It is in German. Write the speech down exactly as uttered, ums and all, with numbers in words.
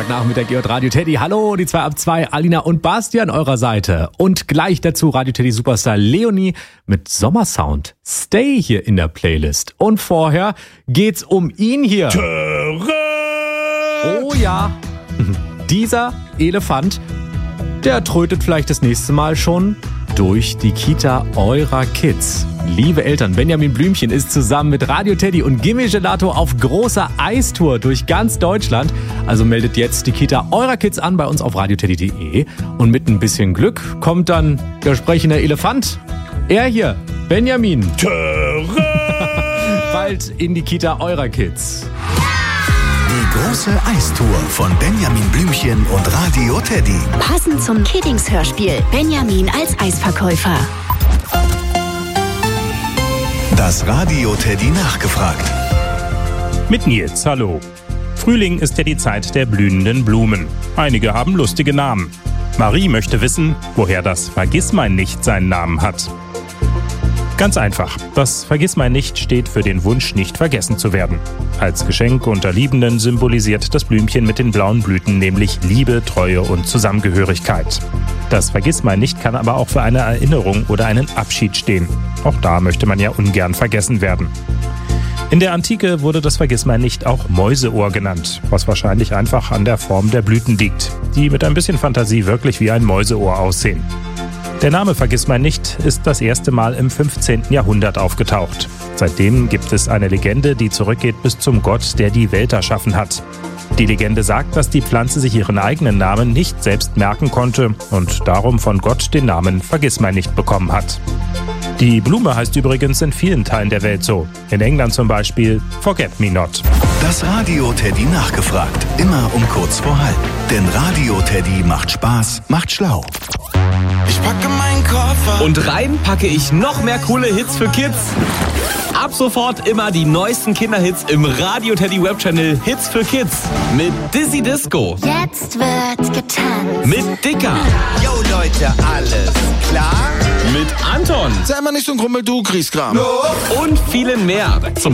nach mit der G J Radio Teddy. Hallo, die zwei ab zwei, Alina und Basti an eurer Seite. Und gleich dazu Radio Teddy Superstar Leonie mit Sommersound. Stay hier in der Playlist. Und vorher geht's um ihn hier. Töre! Oh ja, dieser Elefant, der trötet vielleicht das nächste Mal schon durch die Kita eurer Kids. Liebe Eltern, Benjamin Blümchen ist zusammen mit Radio Teddy und Gimme Gelato auf großer Eistour durch ganz Deutschland. Also meldet jetzt die Kita eurer Kids an bei uns auf radioteddy punkt de. Und mit ein bisschen Glück kommt dann der sprechende Elefant. Er hier, Benjamin. Töre! Bald in die Kita eurer Kids. Die große Eistour von Benjamin Blümchen und Radio Teddy. Passend zum Kiddings-Hörspiel Benjamin als Eisverkäufer. Das Radio Teddy nachgefragt. Mit Nils, hallo. Frühling ist ja die Zeit der blühenden Blumen. Einige haben lustige Namen. Marie möchte wissen, woher das Vergissmeinnicht seinen Namen hat. Ganz einfach. Das Vergissmeinnicht steht für den Wunsch, nicht vergessen zu werden. Als Geschenk unter Liebenden symbolisiert das Blümchen mit den blauen Blüten nämlich Liebe, Treue und Zusammengehörigkeit. Das Vergissmeinnicht kann aber auch für eine Erinnerung oder einen Abschied stehen. Auch da möchte man ja ungern vergessen werden. In der Antike wurde das Vergissmeinnicht auch Mäuseohr genannt, was wahrscheinlich einfach an der Form der Blüten liegt, die mit ein bisschen Fantasie wirklich wie ein Mäuseohr aussehen. Der Name Vergissmeinnicht ist das erste Mal im fünfzehnten Jahrhundert aufgetaucht. Seitdem gibt es eine Legende, die zurückgeht bis zum Gott, der die Welt erschaffen hat. Die Legende sagt, dass die Pflanze sich ihren eigenen Namen nicht selbst merken konnte und darum von Gott den Namen Vergissmeinnicht bekommen hat. Die Blume heißt übrigens in vielen Teilen der Welt so. In England zum Beispiel Forget Me Not. Das Radio Teddy nachgefragt. Immer um kurz vor halb. Denn Radio Teddy macht Spaß, macht schlau. Ich packe meinen Koffer. Und rein packe ich noch mehr coole Hits für Kids. Ab sofort immer die neuesten Kinderhits im Radio Teddy Webchannel Hits für Kids. Mit Dizzy Disco. Jetzt wird getanzt. Mit Dicker. Yo Leute, alles klar? Mit Anton. Sei mal nicht so ein Grummel, du Grieskram. Und vielen mehr. Zum